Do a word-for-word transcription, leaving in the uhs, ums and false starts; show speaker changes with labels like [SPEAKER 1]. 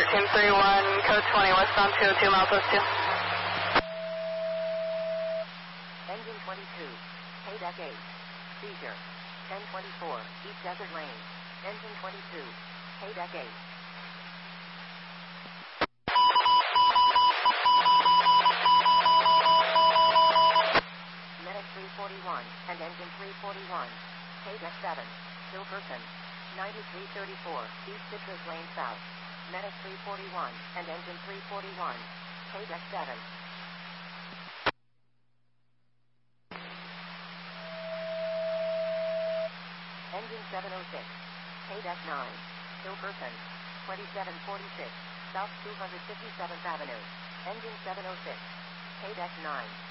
[SPEAKER 1] team three one, code twenty, westbound two oh two, miles west two.
[SPEAKER 2] Engine twenty-two, Paydeck eight, seizure, ten twenty-four, East Desert Lane. Engine twenty-two, Paydeck eight. Medic three forty-one, and engine three forty-one, Paydeck seven, still person, ninety-three thirty-four, East Citrus Lane South. Medic three forty-one, and engine three forty-one, Paydeck seven. Engine seven oh six, Paydeck nine, still person, twenty-seven forty-six, South two hundred fifty-seventh Avenue. Engine seven oh six, Paydeck nine.